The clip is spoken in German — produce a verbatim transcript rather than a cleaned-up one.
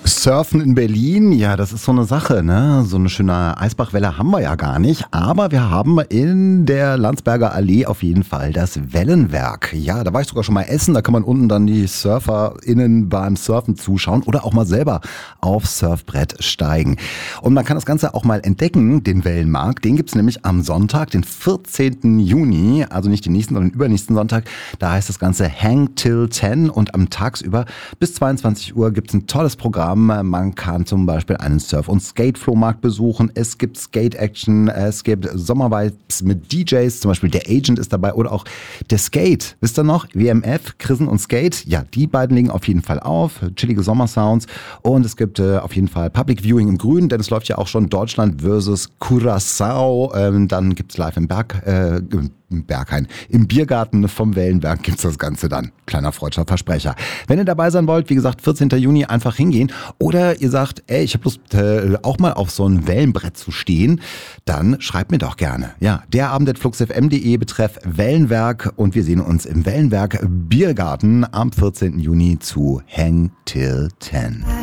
Surfen in Berlin, ja, das ist so eine Sache, ne? So eine schöne Eisbachwelle haben wir ja gar nicht, aber wir haben in der Landsberger Allee auf jeden Fall das Wellenwerk. Ja, da war ich sogar schon mal essen, da kann man unten dann die SurferInnen beim Surfen zuschauen oder auch mal selber aufs Surfbrett steigen. Und man kann das Ganze auch mal entdecken, den Wellenmarkt, den gibt's nämlich am Sonntag, den vierzehnten Juni, also nicht den nächsten, sondern den übernächsten Sonntag. Da heißt das Ganze Hang Till ten und am tagsüber bis zweiundzwanzig Uhr gibt's ein tolles Programm. Man kann zum Beispiel einen Surf- und Skate-Flohmarkt besuchen. Es gibt Skate-Action, es gibt Sommervibes mit D Js, zum Beispiel der Agent ist dabei oder auch der Skate. Wisst ihr noch? W M F, Chrisen und Skate. Ja, die beiden legen auf jeden Fall auf. Chillige Sommersounds. Und es gibt äh, auf jeden Fall Public Viewing im Grünen, denn es läuft ja auch schon Deutschland versus Curaçao. Ähm, dann gibt's live im Berg, äh, im Berghain. Im Biergarten vom Wellenberg gibt's das Ganze dann. Kleiner freudscher Versprecher. Wenn ihr dabei sein wollt, wie gesagt, vierzehnten Juni einfach hingehen. Oder ihr sagt, ey, ich habe Lust, äh, auch mal auf so ein Wellenbrett zu stehen, dann schreibt mir doch gerne. Ja, der Abend at fluxfm punkt de betreff Wellenwerk und wir sehen uns im Wellenwerk Biergarten am vierzehnten Juni zu Hang Till ten.